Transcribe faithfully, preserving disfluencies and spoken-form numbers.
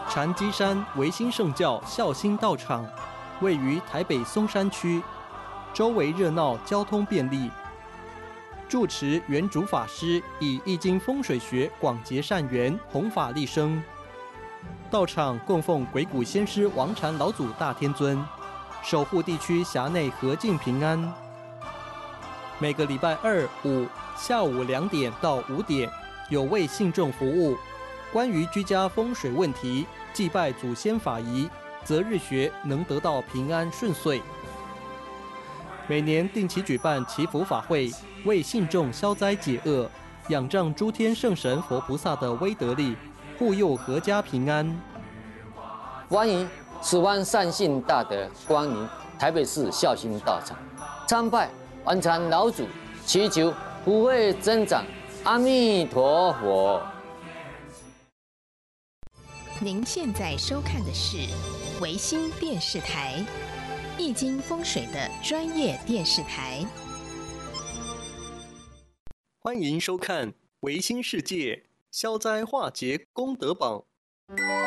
禅机山维新圣教孝心道场位于台北松山区，周围热闹，交通便利。住持原主法师以易经风水学广结善缘，弘法利生。道场供奉鬼谷先师王禅老祖大天尊，守护地区辖内和静平安。每个礼拜二、五下午两点到五点有为信众服务。关于居家风水问题、祭拜祖先法仪、择日学，能得到平安顺遂。每年定期举办祈福法会，为信众消灾解厄，仰仗诸天圣神佛菩萨的威德力，护佑阖家平安。 欢迎十万善信大德光临台北市孝心道场，参拜王禅老祖，祈求福慧增长。阿弥陀佛。 您现在收看的是维新电视台，易经风水的专业电视台。 欢迎收看维新世界消灾化解功德榜。